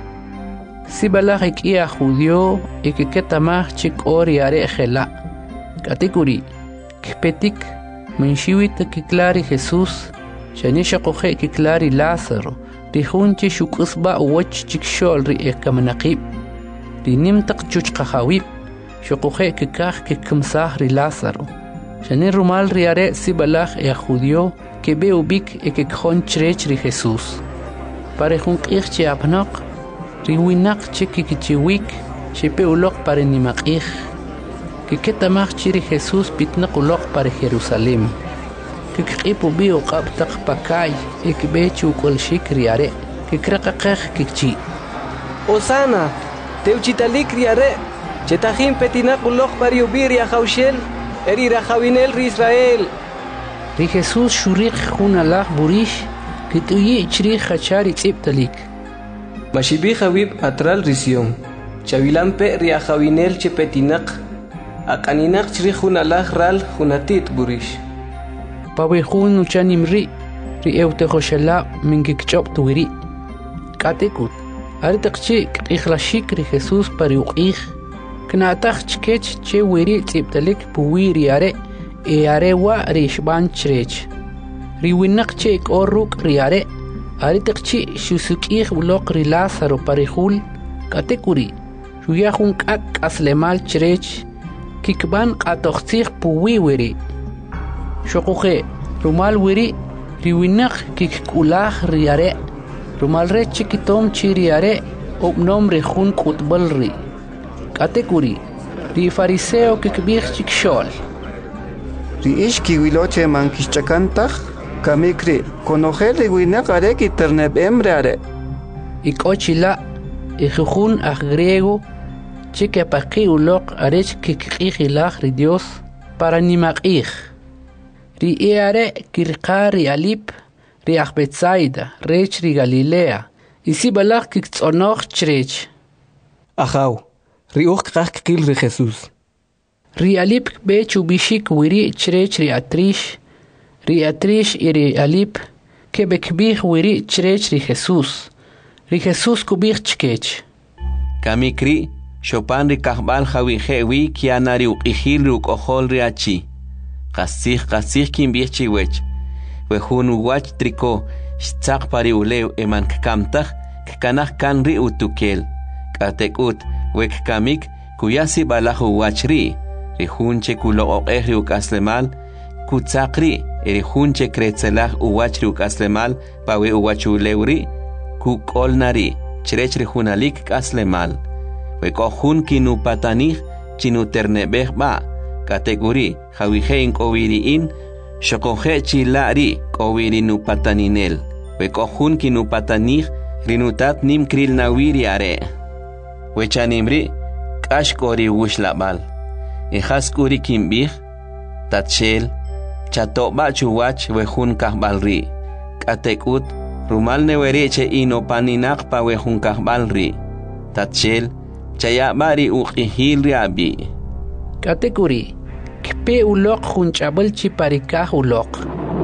sibalah ikia judio ikiketamah chik oriare khela katekuri kpetik menshiwit kiklari Jesus shanisha qohe kiklari Lázaro Rihunchi shukusba wach chikshol ri ekamanaqib. Ri nimtaq chuchqahawib. Shukuhe kikah kikamsah ri Lázaro. Shane rumal riare sibalach judio que be ubik ekekjon chrech ri Jesus. Pare junqih chi apnaq. Ri winak chikikichiwik. Shepe ulok pare nimaqih. Kiketamach chi ri Jesus pitnaq ulok pare Jerusalem. Kikipu bio qabtaq pakay ikbechu kol shikriare kikraqaqah kikchi Osana teuchitalik riare chetajin petinaq ulok pariubir ya khawshel eri rahawinel ri Israel ri Jesus shuriq khunalah burish kituyi chri khachari tsiptalik mashibi khawib atral risión chavilampe ri ahawinel chepetinaq aqaninaq chri khunalah ral khunatit burish Pawehun uchanimri ri eutejoshela mingikchop tuwiri. Katekut. Artaqchi ikhlashik ri Jesus pariuqih. Knataq chkech che wiri tsiptalik puwiri are e are wa ri shban chrech. Ri winaq che korruk ri are. Artaqchi shusukih ulok ri Lázaro parihul. Katekuri. Shuyahun kak aslemal chrech. Kikban qatoqtih puwiwiri. Shokuhe rumal wiri riwinak kikulah riare rumal re chikitom chiriare obnom rejun kutbalri katekuri ri fariseo kikbih chikshol ri ishki wiloche mankishchakantah kamikri konogel riwinak are kiterneb emreare ikochila ijujun griego chikapaqi ulok arech kikqihilah ri Dios para nimaqih Ri eare kirqari alip ri Betsaida rech ri Galilea isibalaq kiktzonoj chrech Ajaw ri uqqaq kil ri Jesus Ri alip bechu bishik wiri chrech ri atrish iri alip kebekbih wiri chrech ri Jesus kubih chkech Kamikri shopan ri kahbal jawijewi kianari uqihil ri uqojol ri achi Qasih kimbich chiwech. Wehun wach triko shtzaq pari ulew eman kkamtah kkanah kan ri utukel. Katekut wek kamik kuyasi balahu wachri. Rihunche kulo ri ukaslemal kutzaqri erihunche kretzelah uwachri ukaslemal pawe uwachulewri kukolnari chrech rihunalik kaslemal. Wekohun kinu patanih chinu ternebeh ba. Kategori jawijein kowiriin shokoje chilari kowiri nupataninel wekohun kinupatanij rinutat nim kril nawiri are wechanimri kashkori wushlabal ejaskuri kimbij tatshel chatoba chuwach wejun kahbalri katekut rumal newereche inopaninaq pa wejun kahbalri tatshel chayabari uqihil riabi Kategori Kpe ulok junchabal chiparikah ulok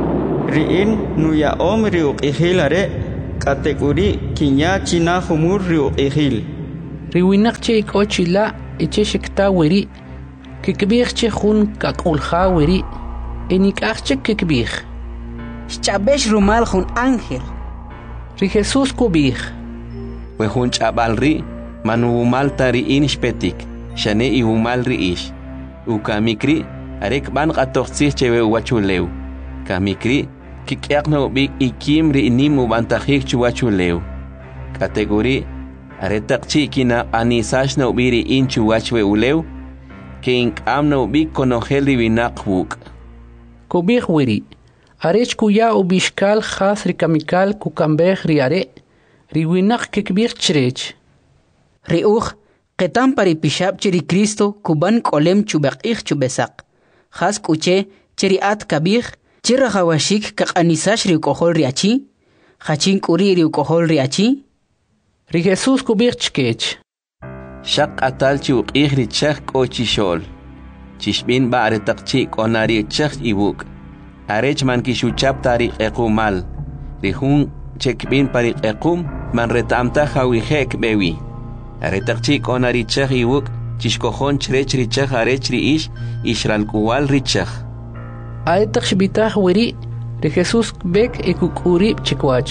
riin nuyaom riuqihil are kategori kinya china humur riuqihil riwinak che ikochila eche shikta wiri kikbih che khun kakulha wiri enikach che kikbih chabesh rumal khun ángel ri Jesus kubih we hun chabal ri manu malta ri inishpetik shane i humal ri ish u kamikri arek ban qatoqsih chewe wachulew kamikri kikyaqno bik ikim ri inimu bantahik chuwachulew kategori aretaqchi kina anisash no biri inchu wachwe ulew king amno bik konogel ri binaqwuk kubih wiri arech kuya ubishkal khas ri kamikal kukambeh ri are ri winak kikbih chrech ri ukh qetam pari pishab chiri Cristo kuban kolem chubaqih chubesak khas kuche chiri at kabih chira khawashik kaqanisash ri kohol riachi khachin kuri ri kohol riachi ri Jesus kubih chkech shaq atal chu qihri chakh kochishol chishbin bare taqchi konari chakh ibuk arech man kishuchap tari equmal rihun chekbin pari equm man retamta khawihek bewi aretaqchi konari chakh ibuk chishkojon chrech ri chakh arech ri ishral kuwal ri chakh aretaq shbitah wiri ri Jesus bek ekukuri chikwach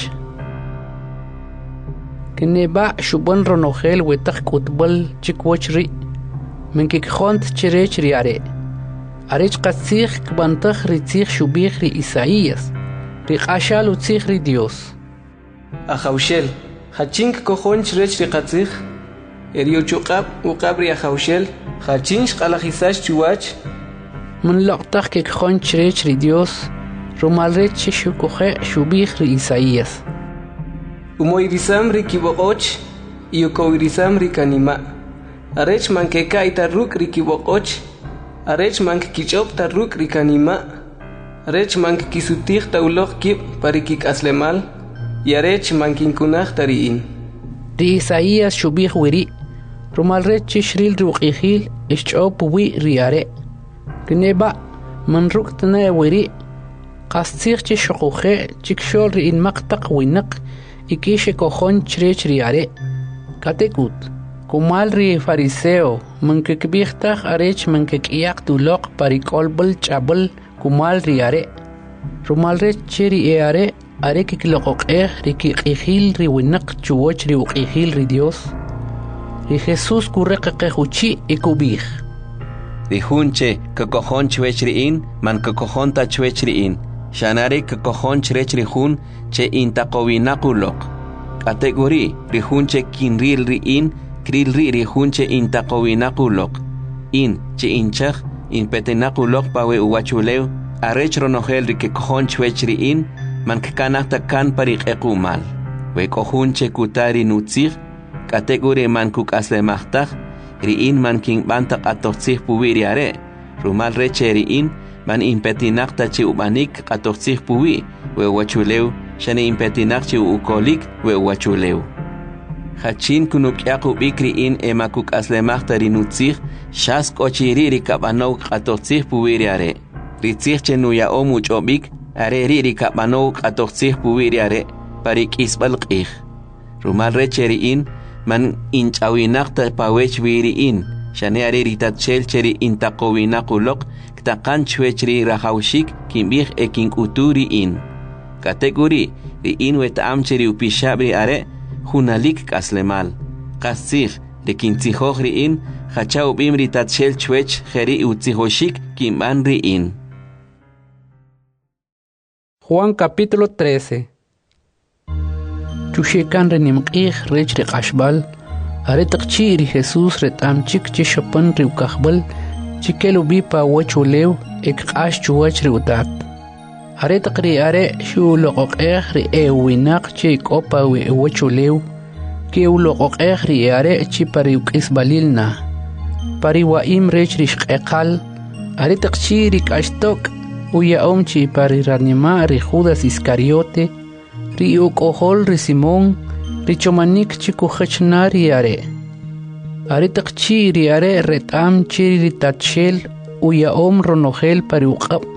Kineba shubon ronogel wetak kutbol chikwach ri minkik khont chirech ri are arech qatsig kbantag ri tsig shubih ri Isaías ri qashal utsig ri Dios Ahaushel hachink kojon chirech ri qatsig erio chuqab uqab ri ahaushel hachinch qalajisash chuwach من لقطك كي خون chirech ri Dios rumalrech shukuje shubih ri Isaías Umoirisam ri kiboqoch y ukoirisam ri kanima. Arech man que cae tarruk ri kiboqoch. Arech man que kichop tarruk ri kanima. Arech man que kisutih taulok kip parikik aslemal. Y arech man que inkunach tariin. Ri Isaías shubih wiri. Rumalrech shril ruqihil ishchop wi riare. Kneba man ruktna wiri. Qastir chishukuje chikshol ri in maqtaq winaq. Ikishe kojon chrech riare katekut kumal ri fariseo mankekbihtaj arech mankekiyak tulok parikolbol chabol kumal riare rumalrech chiri eare are kikloqoqej ri kiqihil ri winaq chuwoch ri uqihil ri Dios ri Jesus kurreqequchi ikubih ri hunche kojon chwech ri in man kojon ta chwech ri in Shanare kojon chrech ri hun che intaqowinaquloq kategori ri hun che kinril ri in kril ri hun che intaqowinaquloq in che inchaj in petenaquloq pawe uwachulew arech ronogel ri kojon chwech ri in man kanata kan pari qequmal we kohun che kutari nutzig kategori man kukaslemajtaj ri in man kin banta qatotzig puwiri are rumal reche ri in man impetinaqta chi ubanik qatoqsih puwi we wachulew shane impetinaq chi ukolik we wachulew hachin kunuk yaqu bikri in emakuk aslemaqta rinutzih shas kochiri rikabanow qatoqsih puwi riare ritzih chenu ya omu chobik are rikabanow qatoqsih puwi riare parik isbal qih rumal recheri in man inchawinaqta pawech wiri in shane are ritatchel cheri intaqowinaquloq taqan chwechri rahawshik kimbih ekin uturi in kategori ri in wet amcheri upishabri are hunalik kaslemal qasig de kintzihogri in hachau bimri tatshel chwech kheri utzihoshik kimban ri in Juan capítulo 13 Chushekan renimqih rech ri qashbal are taqchi ri Jesus retamchik chishopan ri ukahbal Chikelu bipa wachulew ek qash chuwach ri utat are taqri are shu loqoqeh ri ewinaq chi kopa wi wachulew ki loqoqeh ri are chi pari ukisbalilna pari wa im rech ri shqeqal are taqchi ri qashtok uya omchi pari ranima ri Judas Iscariote ri ukohol ri Simón ri chomanik chi kukhchnari are Are taqchi are retam chiri tatshel uya om ronogel pariuqab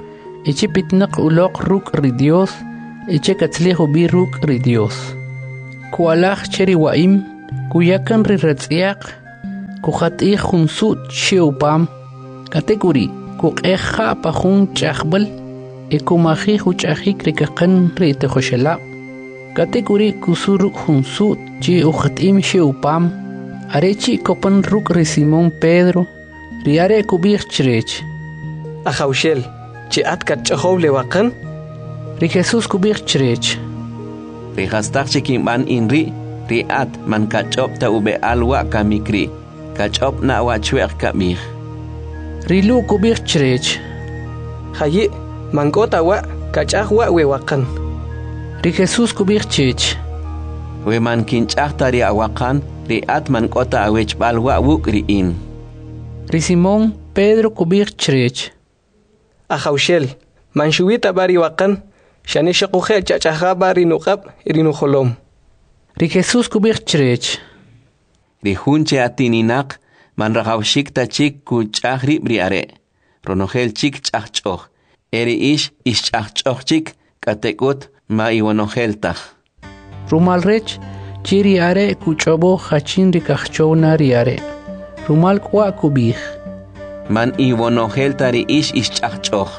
eche pitnaq ulok ruk ri Dios, eche katzlijo bi ruk ri Dios. Kualaj cheri waim, kuyakan ri ratsiaq, kuhatij junsut sheupam, kategori, kuk'eja pajun ch'ajbal, ekumaji huch'ajik rikakan ri tejoshela. Kategori kusuru junsut chi ujatim sheupam, arechi kopan ruk ri Simón Pedro, riare kubij chrech. Ajaushel, chi atkat chahow lewakan? Ri Jesús kubij chrech. Ri hastak chikinban inri, ri at man kachop ta ube alwa kamikri, kachop na wachweq kabij. Ri lu kubij chrech. Hayi, mangota wa kachahwa wewakan. Ri Jesús kubij chech. We man kinchahta ri awakan, ri at man kota awech balwa wuk ri in. Ri Simón Pedro kubij chrech. Ajaushel, man shuwita bari wakan, shani shakuhe chachaha bari nuqab irinu holom. Ri Jesús kubij chrech. Ri hunche atininak, man rahawshik ta chik kuchahri briare. Ronogel chik chachchoh. Eri ish chachchoh chik, katekut ma iwanoheltah. Rumal rech, chiri are kuchobo hachin rikachchowna riare. Rumal kwa kubij. Man iwanohelta ri ish chachchoh.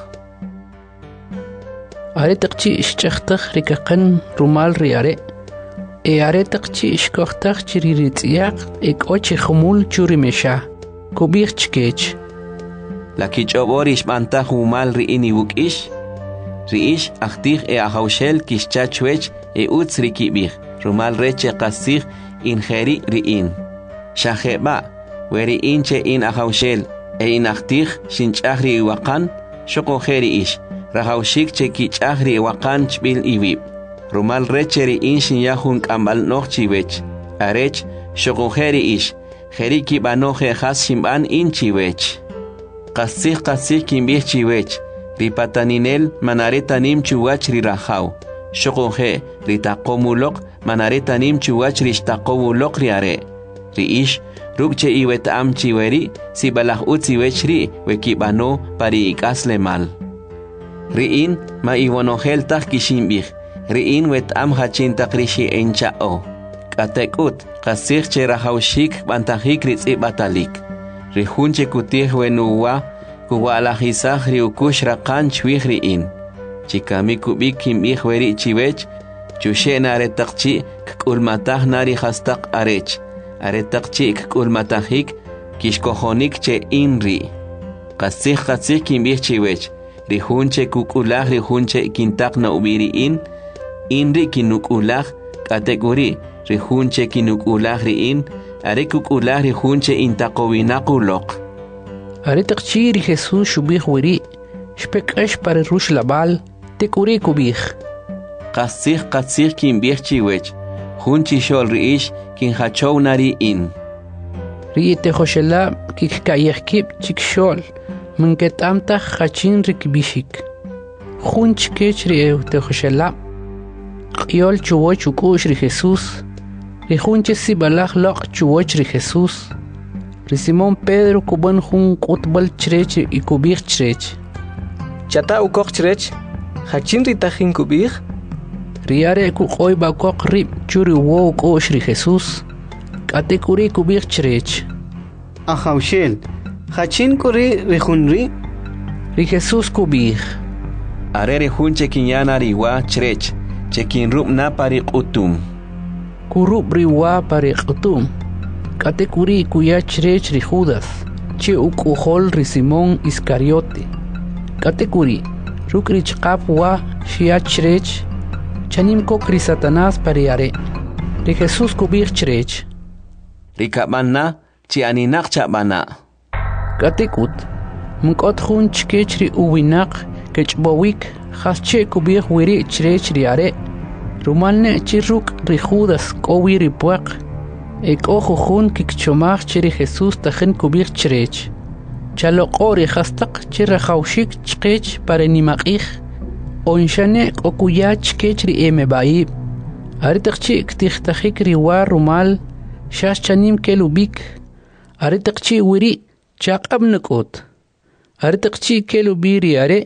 Are taqchi ishchachtakh rikakan rumal riare. Are taqchi ishkohtakh chiri ritziyaq ochi khumul churi mesha. Kubij chkech. La kichoborish mantah rumal ri ini wuk ish. Riish achtih ahaushel kishchachwech utz rikibih. Rumal reche qasih injeri riin. Shaheba, weri inche in ahaushel in achtih shinchahri iwakan, shokojeri ish. Rahaushik che kichahri iwakan chbil iwib. Rumal reche riin shinyahun kambal nochchiwech. Arech shokojeri ish. Jeri kibanoje has shimban inchiwech. Qasih kimbih chiwech. Ripataninel manaretanim chuwach rirahaw. Shokoje ritaqomulok manaretanim chuwach rishtaqowulok riare. Riish rukche iwet am chiweri sibalah utziwechri wekibano pari ikasle mal. Riin ma iwonoheltah kishimbih. Riin wet am hachintaq rishi enchao. Katekut qasih cherahawshik bantahik ritzi batalik. Rihunche kutih wenuwa kuwalajisaj riukush raqan chwih riin. Chikami kubik kimbih weri chiwech, chushena aretaqchi k'ulmatah nari hastaq arech. Aretaqchi k'ulmatahik kishkojonik che inri. Qasih kimbih chiwech, rihunche kuk'ulaj rihunche kintaq na ubiri inri kinuk'ulaj kategori rihunche kinuk'ulaj riin, are kuk'ulaj rihunche intaqowinaquloq. Aretaqchi ri Jesús shubij weri, shpekash para rush labal, tekuri kubij. Qasih kimbih chiwech, hunchi shol riish kinhachow nari in. Ri tejoshela kikkayehkib chikshol, minketamtah hachin rikbishik. Hunch kech ri tejoshela, qyol chuwoch ukush ri Jesús, ri hunche sibalaj loq chuwoch ri Jesús. Ri Simón Pedro kuban hun qutbal chrech y kubij chrech. Chata ukok chrech, hachin ritajin kubij. Riare kuqoy bakok rib churi wo kosh ri Jesús. Katekuri kubij chrech. Ajaushel, hachin kuri rihunri. Ri Jesús kubij. Are rihunche kinyana riwa chrech, chekin rub na pari qutum. Kurub riwa pari qutum. Katekuri kuya chrech ri Judas, che ukujol ri Simón Iscariote. Katekuri, rukri chqap wa shia chrech, chanim kokri Satanás pariare. Ri Jesús kubij chrech. Ri kabana, chi aninak chabana. Katekut, mkot hun chkech ri uwinak, kechbowik, hasche kubij wiri chrech ri are. Rumalne chiruk ri Judas kowi ri puak. Ek ojo jun kikchomach chiri Jesús tajen kubir chrech. Chalo qori hastaq chira khawshik chqech para nimaqih. Onshane okuya chkech ri emebaib. Aritaqchi ktixtaxik ri war rumal shash chanim kelubik. Aritaqchi wiri chaqab nukot. Aritaqchi kelubiri are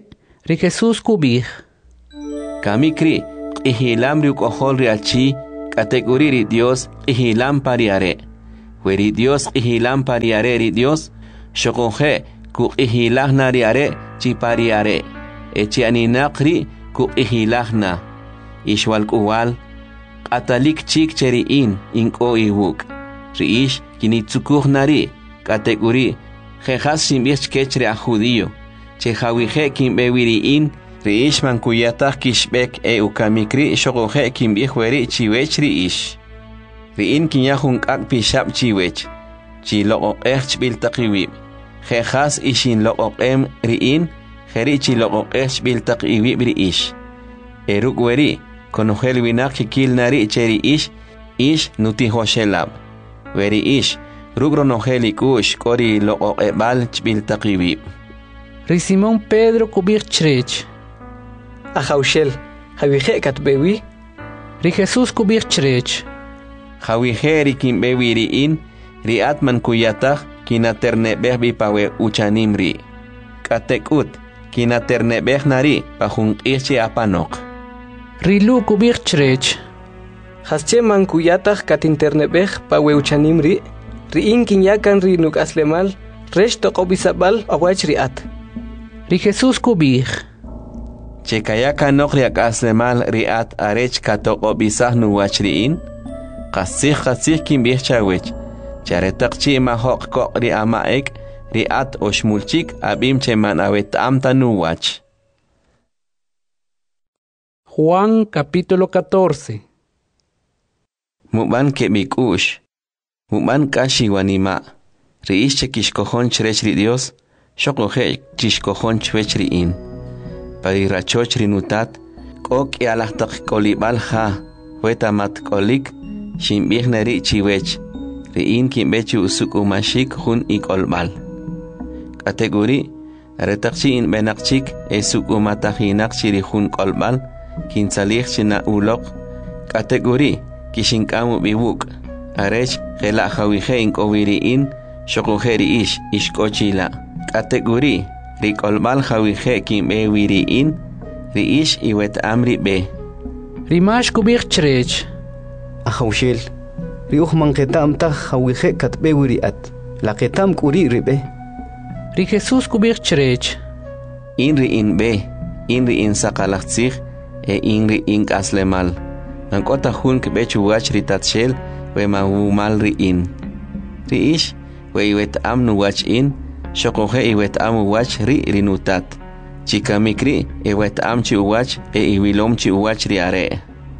Ri Jesús kubih. Kamikri, ihilam ri ukohol ri achi, kategori ri Dios ihilam pariare. Weri Dios ihilam pariare ri Dios, shokohe ku ihilahna ri are chi pariare. Echi aninakri ku ihilahna. Ishwal kuwal, atalik chik cheriin inko iwuk. Riish kinitsukuhnari, kategori, jejas simbich kechre a judío. Che jawije kimbewiriin, riish mankuyatah kishbek ukamikri shokohe kimbihweri chiwech riish. Riin kinyahun kak pishap chiwech. Chi loqoqeh chbiltaqiwib. Jejas ishin loqoqem riin, jeri chi loqoqeh chbiltaqiwib riish. Eruk weri, konohel winak kikil nari cheri ish nutihoshelab. Weri ish, rugro noheli kush kori loqoqebal chbiltaqiwib. Ri Simón Pedro kubih chrech. Ajaushel, jawije katbewi. Ri Jesús kubih chrech. Jawije ri kimbewi riin, ri atman kuyatah kinaternebeh bipawe uchanimri. Katekut, kinaternebeh nari pahun ichi apanok. Rilu kubih chrech. Hasche mankuyatah katinternebeh pawe uchanimri. Riin kinyakan ri nuk aslemal, resh toqobisabal awach riat. Ri Jesús kubih. Chekayaka nokriak aslemal riat arech katoqobisah nuwach riin. Qasih kimbih chawech. Charetaqchi mahok ko ri amaek riat oshmulchik abim cheman awet amta nuwach. Juan capítulo 14. Muban kebikush. Muban kashi wanima. Riish chekishkohon chrech ri Dios. Shokohe chishkohon chwech riin. Pari rachoch rinutat. Kok yalahtak kolibal ha. Wetamat kolik. Shimbih nari chiwech. Riin kimbechi usuk umashik hun ikolbal. Kategori. Retakchi in benakchik esuk umatahinak chiri hun kolbal. Kinsalih china ulok. Kategori. Kishinkamu biwuk. Arech gela jawije inkowiriin. Shokoheri ish ishkochila. Kategori. Rikolbal jawije kimbewiriin. Riish iwet amri be. Rimash kubih chrech. Ajaushel, riuh manketam ta jawije katbewiriat. La ketam kuri ribe. Ri Jesús kubih chrech. Inri in be. Inri in sakalachtzich. Inri in kaslemal. Nankota hun kebechu wach ritatshel. We mahumal riin. Riish. We iwet am nuwach in. Shokohe iwet am wach rinutat. Chikamikri iwet am chi uwach iwilom chi uwach riare.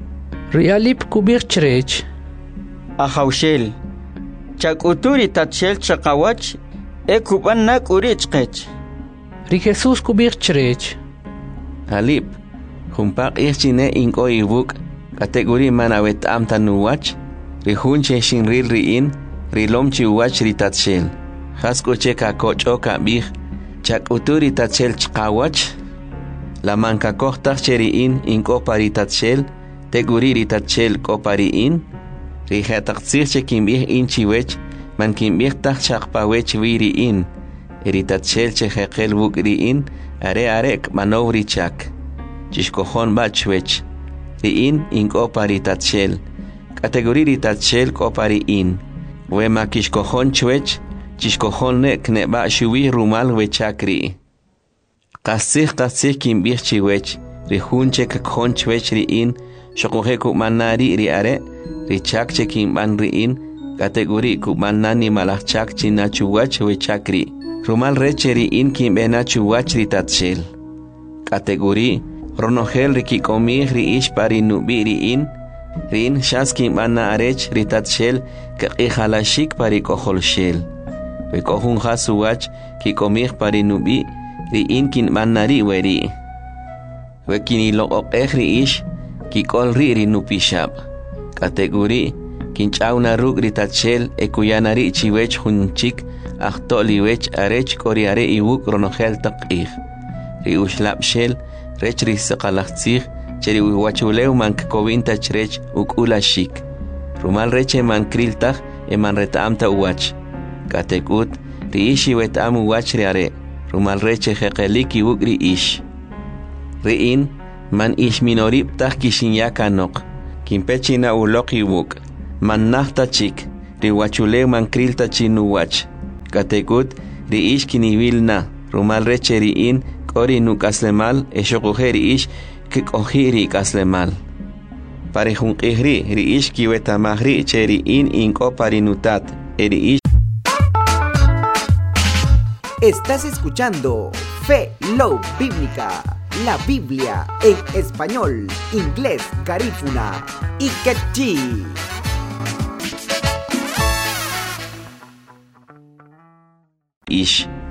Rialip kubih chrech. Ajaushel. Chakuturi tatshel chakawach. Kuban nak urichkech. Ri Jesús kubih chrech. Alip. Humpak ichine inko ibuk. Kategori manawet am tanuwach. Rihunche shinril riin. Rilom chi uwach ritatshel. Haskoche kakocho kabih. Chakuturi tatshel chkawach. La manka kohtach cheriin inko paritatshel. Teguri ritatshel kopariin. Rihetaqtsir chekimbih in chiwech. Man kimbih tak chakpawech viriin. Ritatshel chehekel bukriin. Arek manovri chak. Chishkohon bachwech. Riin inko paritatshel. Kategori ritatshel kopariin. Wema kishkohon chwech. Chishkohon nek neba shuwi rumal wechakri. Qasih kimbih chiwech. Rihunche kakhon chwech riin. Shokohe kumanari riare. Richak chekimban riin. Kategori kumanani malachak chinachuwach wechakri. Rumal reche riin kimbenachuwach ritatshel. Kategori ronohel rikikomih riish parinubi riin. Riin shaskim anna arech ritatshel kaqihalashik parikoholshel. Wekohun hasuwach kikomih parinubi riin kinmanari weri. Wekinilokokeh riish kikol rinupishab. Kategori kinchauna rug ritatshel ekuyanari chiwech hunchik ahtoliwech arech koriare iwuk ronohel taqih. Riushlapshel rech risaqalachtzih cheri wachuleu mankovinta chrech ukulashik. Rumal reche mankriltach eman retamta uwach. Katekut riishi wetam uwach riare. Rumal reche jeqeliki ukri ish. Riin man ishminorib tah kishinyakanok. Kimpechina uloqiwuk. Man nahta chik. Riwachule man krilta chinuwach. Katekut riish kinivilna. Rumal reche riin kori nukaslemal eshokuhe riish kikohiri kaslemal. Parejunqihri riish kiwetamahri che riin inko parinutat. Riish. Estás escuchando Fe Love Bíblica, la Biblia en español, inglés, garífuna y quechí. Ish.